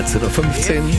17:15 Uhr,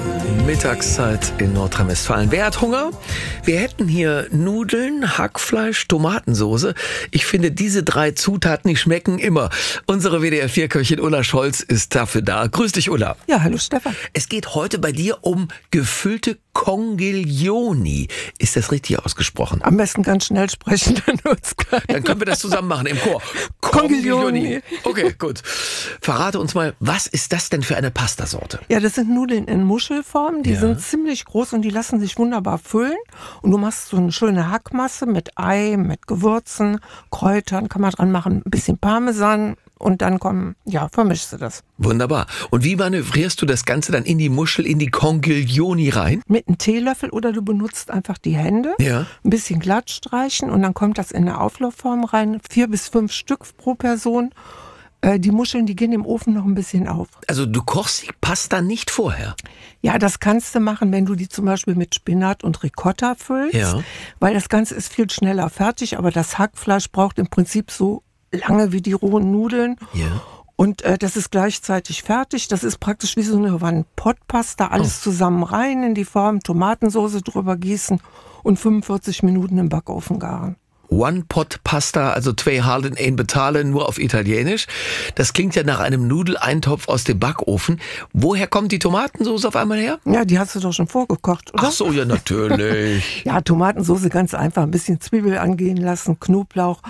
Mittagszeit in Nordrhein-Westfalen. Wer hat Hunger? Wir hätten hier Nudeln, Hackfleisch, Tomatensoße. Ich finde, diese drei Zutaten, die schmecken immer. Unsere WDR-4-Köchin Ulla Scholz ist dafür da. Grüß dich, Ulla. Ja, hallo Stefan. Es geht heute bei dir um gefüllte Conchiglioni. Ist das richtig ausgesprochen? Am besten ganz schnell sprechen, dann wird's klar. Dann können wir das zusammen machen im Chor. Conchiglioni. Okay, gut. Verrate uns mal, was ist das denn für eine Pastasorte? Ja, das sind Nudeln in Muschelform. Die Ja. sind ziemlich groß und die lassen sich wunderbar füllen. Und du machst so eine schöne Hackmasse mit Ei, mit Gewürzen, Kräutern, kann man dran machen, ein bisschen Parmesan. Und dann vermischst du das. Wunderbar. Und wie manövrierst du das Ganze dann in die Muschel, in die Conchiglioni rein? Mit einem Teelöffel oder du benutzt einfach die Hände, Ja. ein bisschen glatt streichen und dann kommt das in eine Auflaufform rein. 4 bis 5 Stück pro Person. Die Muscheln, die gehen im Ofen noch ein bisschen auf. Also du kochst die Pasta nicht vorher? Ja, das kannst du machen, wenn du die zum Beispiel mit Spinat und Ricotta füllst, Ja. weil das Ganze ist viel schneller fertig, aber das Hackfleisch braucht im Prinzip so lange wie die rohen Nudeln. Ja. Und das ist gleichzeitig fertig. Das ist praktisch wie so eine One-Pot-Pasta. Alles zusammen rein in die Form, Tomatensauce drüber gießen und 45 Minuten im Backofen garen. One-Pot-Pasta, also zwei Halen, ein Betalen, nur auf Italienisch. Das klingt ja nach einem Nudeleintopf aus dem Backofen. Woher kommt die Tomatensauce auf einmal her? Ja, die hast du doch schon vorgekocht, oder? Ach so, ja, natürlich. Ja, Tomatensauce ganz einfach. Ein bisschen Zwiebel angehen lassen, Knoblauch,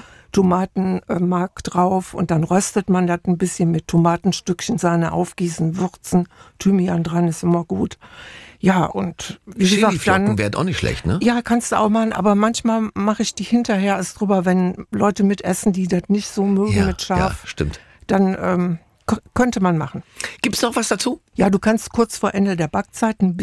Tomatenmark drauf und dann röstet man das ein bisschen mit Tomatenstückchen, Sahne aufgießen, würzen, Thymian dran ist immer gut. Ja, und wie gesagt, Chiliflocken dann... wären auch nicht schlecht, ne? Ja, kannst du auch machen, aber manchmal mache ich die hinterher erst drüber, wenn Leute mitessen, die das nicht so mögen mit Ja, scharf. stimmt. Dann könnte man machen. Gibt's noch was dazu? Ja, du kannst kurz vor Ende der Backzeit ein